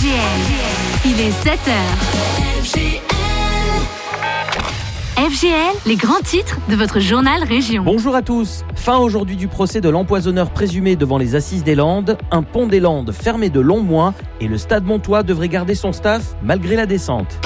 FGL. Il est 7h. FGL, les grands titres de votre journal Région. Bonjour à tous. Fin aujourd'hui du procès de l'empoisonneur présumé devant les Assises des Landes. Un pont des Landes fermé de longs mois et le Stade Montois devrait garder son staff malgré la descente.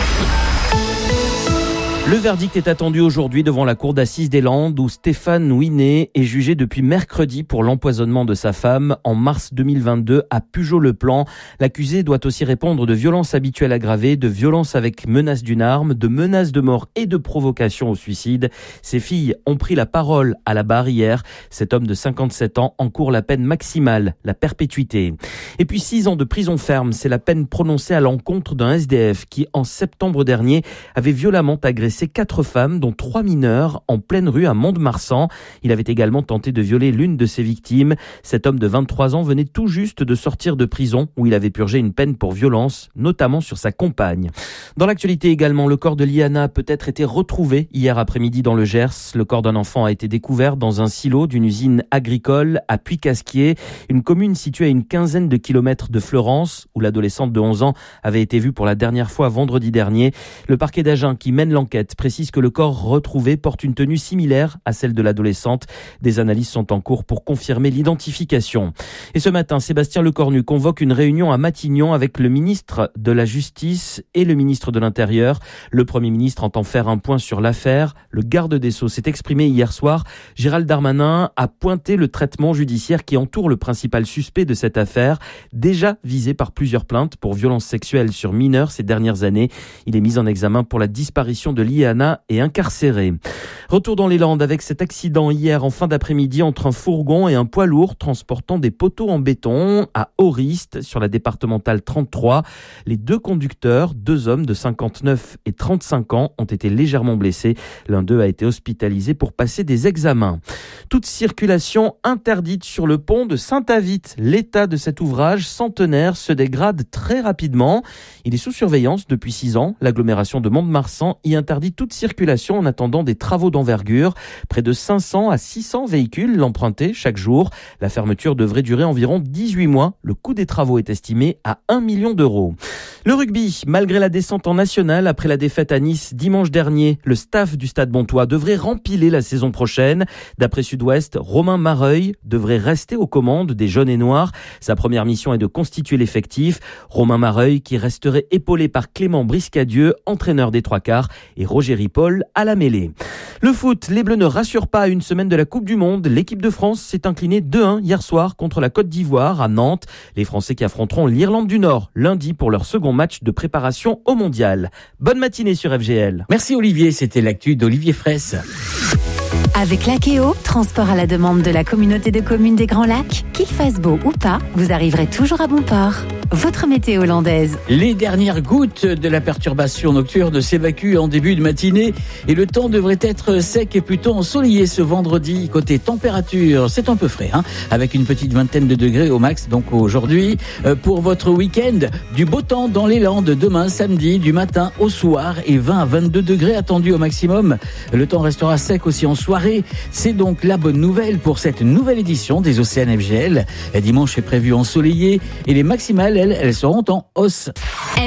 Le verdict est attendu aujourd'hui devant la cour d'assises des Landes où Stéphane Ouinet est jugé depuis mercredi pour l'empoisonnement de sa femme en mars 2022 à Pujaut-le-Plan. L'accusé doit aussi répondre de violences habituelles aggravées, de violences avec menace d'une arme, de menaces de mort et de provocation au suicide. Ses filles ont pris la parole à la barre hier. Cet homme de 57 ans encourt la peine maximale, la perpétuité. Et puis 6 ans de prison ferme, c'est la peine prononcée à l'encontre d'un SDF qui, en septembre dernier, avait violemment agressé 4 femmes, dont 3 mineurs, en pleine rue à Mont-de-Marsan. Il avait également tenté de violer l'une de ses victimes. Cet homme de 23 ans venait tout juste de sortir de prison où il avait purgé une peine pour violence, notamment sur sa compagne. Dans l'actualité également, le corps de Liana a peut-être été retrouvé hier après-midi dans le Gers. Le corps d'un enfant a été découvert dans un silo d'une usine agricole à Puy-Casquier, une commune située à une quinzaine de kilomètres de Fleurance, où l'adolescente de 11 ans avait été vue pour la dernière fois vendredi dernier. Le parquet d'Agen qui mène l'enquête précise que le corps retrouvé porte une tenue similaire à celle de l'adolescente. Des analyses sont en cours pour confirmer l'identification. Et ce matin, Sébastien Lecornu convoque une réunion à Matignon avec le ministre de la Justice et le ministre de l'Intérieur. Le Premier ministre entend faire un point sur l'affaire. Le garde des Sceaux s'est exprimé hier soir. Gérald Darmanin a pointé le traitement judiciaire qui entoure le principal suspect de cette affaire, déjà visé par plusieurs plaintes pour violences sexuelles sur mineurs ces dernières années. Il est mis en examen pour la disparition de Liana et incarcéré. Retour dans les Landes avec cet accident hier en fin d'après-midi entre un fourgon et un poids lourd transportant des poteaux en béton à Orist sur la départementale 33. Les 2 conducteurs, 2 hommes de 59 et 35 ans, ont été légèrement blessés. L'un d'eux a été hospitalisé pour passer des examens. Toute circulation interdite sur le pont de Saint-Avit. L'état de cet ouvrage centenaire se dégrade très rapidement. Il est sous surveillance depuis 6 ans. L'agglomération de Mont-de-Marsan y interdit toute circulation en attendant des travaux d'envergure. Près de 500 à 600 véhicules l'empruntaient chaque jour. La fermeture devrait durer environ 18 mois. Le coût des travaux est estimé à 1 million d'euros. Le rugby, malgré la descente en nationale après la défaite à Nice dimanche dernier, le staff du Stade Montois devrait rempiler la saison prochaine. D'après Sud-Ouest, Romain Mareuil devrait rester aux commandes des jaunes et noirs. Sa première mission est de constituer l'effectif. Romain Mareuil qui resterait épaulé par Clément Briscadieu, entraîneur des 3/4, et Roger Ripoll à la mêlée. Le foot, les Bleus ne rassurent pas à une semaine de la Coupe du Monde. L'équipe de France s'est inclinée 2-1 hier soir contre la Côte d'Ivoire à Nantes. Les Français qui affronteront l'Irlande du Nord lundi pour leur second match de préparation au Mondial. Bonne matinée sur FGL. Merci Olivier, c'était l'actu d'Olivier Fraisse. Avec Lakeo, transport à la demande de la communauté de communes des Grands Lacs, qu'il fasse beau ou pas, vous arriverez toujours à bon port. Votre météo hollandaise. Les dernières gouttes de la perturbation nocturne s'évacuent en début de matinée et le temps devrait être sec et plutôt ensoleillé ce vendredi. Côté température, c'est un peu frais, avec une petite vingtaine de degrés au max donc aujourd'hui. Pour votre week-end, du beau temps dans les Landes demain samedi, du matin au soir et 20 à 22 degrés attendus au maximum. Le temps restera sec aussi en soirée. C'est donc la bonne nouvelle pour cette nouvelle édition des Océans FGL. Dimanche est prévu ensoleillé et les maximales, elles seront en hausse.